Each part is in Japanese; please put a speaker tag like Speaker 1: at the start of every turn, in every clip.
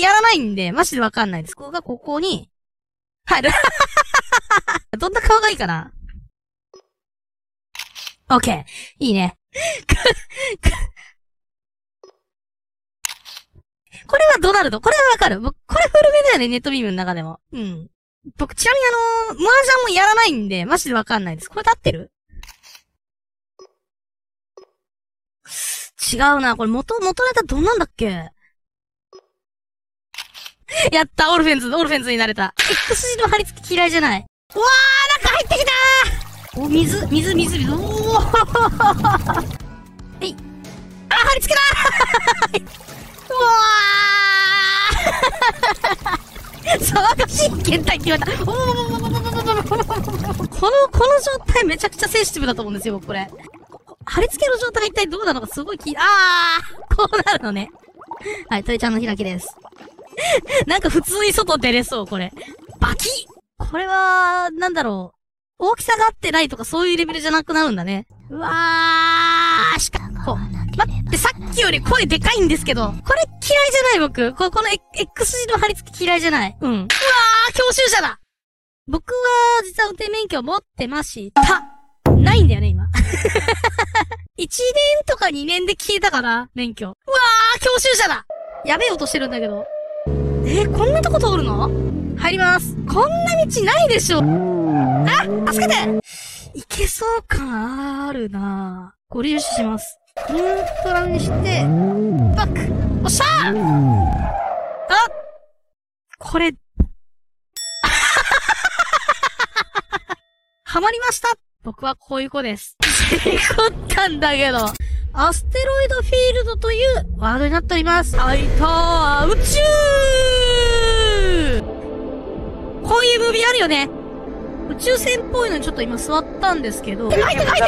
Speaker 1: やらないんで、マジでわかんないです。ここがここに、入る。どんな顔がいいかな？オッケー。いいね。これはドナルド。これはわかる。僕、これ古めだよね、ネットビームの中でも。うん。僕、ちなみに麻雀もやらないんで、マジでわかんないです。これ合ってる？違うな。これ元ネタどんなんだっけ？やった、オルフェンズになれた。X 字の貼り付き嫌いじゃない。うわー、中入ってきたー！お、水、おーはい。あ、貼り付けたーうわー騒がしい検体って言われた。この状態めちゃくちゃセンシティブだと思うんですよ、僕これ。貼り付けの状態が一体どうなのかすごいこうなるのね。はい、トイちゃんの開きです。なんか普通に外出れそう、これ。バキッ！これは、なんだろう。大きさが合ってないとかそういうレベルじゃなくなるんだね。うわー、待って、さっきより声でかいんですけど、これ嫌いじゃない僕。この X 字の貼り付き嫌いじゃない。うん。うわー、教習車だ！僕は、実は運転免許を持ってました。ないんだよね、今。1年とか2年で消えたかな、免許。うわー、教習車だ！やべえ音してるんだけど。こんなとこ通るの？入ります。こんな道ないでしょ。助けて！いけそう感あるなぁ。ご利用します。コントラにして、バック！おっしゃー！これ、ハマりました！僕はこういう子です。事故ったんだけど。アステロイドフィールドというワードになっております。はいたー、宇宙！こういうムービーあるよね。宇宙船っぽいのにちょっと今座ったんですけど。入ってるおーすごい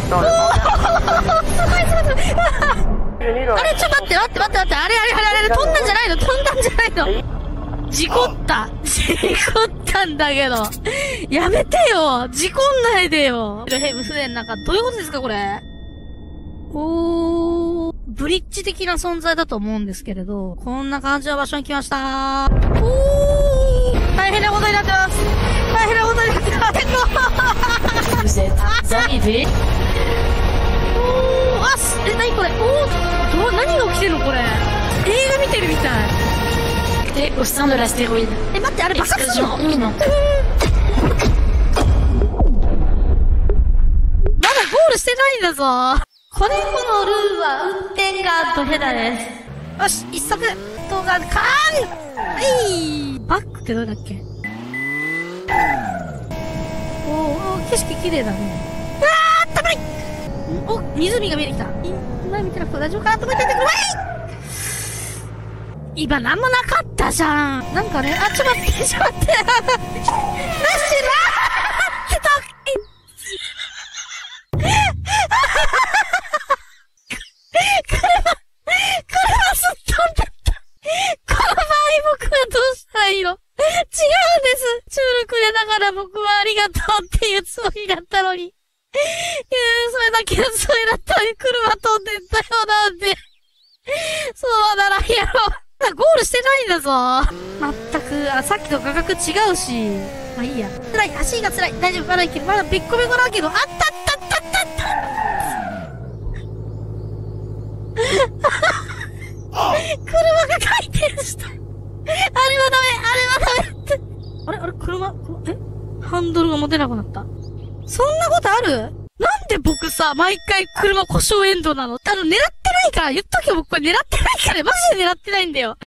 Speaker 1: あれちょっと待って、あれ、飛んだんじゃないの事故ったんだけど。やめてよ事故んないでよヘブ船の中、どういうことですかこれブリッジ的な存在だと思うんですけれど、こんな感じの場所に来ました。大変なことになってます。何これ何が起きてるのこれ。映画見てるみたい。
Speaker 2: au sein de l'astéroïde.
Speaker 1: 待って、あれ爆発するの？
Speaker 2: Explosion imminente.
Speaker 1: まだゴールしてないんだぞ。これのルールは運転がドヘダです。よし、一足動画バックってどうだっけ？景色綺麗だね。あったかい！湖が見えてきた。今見てなくて大丈夫かなと思ってんだけど、今なんもなかったじゃん。なんかね、ちょっと待って。なしら車すっ飛んだった。この場合僕はどうしたらいいの？違うんです。チュールくれながら僕はありがとうっていうつもりだったのに。それだけのつもりだったのに車飛んでったよなんて。そうならやろう。ゴールしてないんだぞ。まったく、さっきと価格違うし。まあいいや。辛い、足が辛い。大丈夫、まだいける。まだべっこべこだけど、車が回転した。あれはダメって。あれ、ハンドルが持てなくなった。そんなことある？なんで僕さ、毎回車故障エンドなの？狙ってないから、言っとけよ、僕これ狙ってないから、マジで狙ってないんだよ。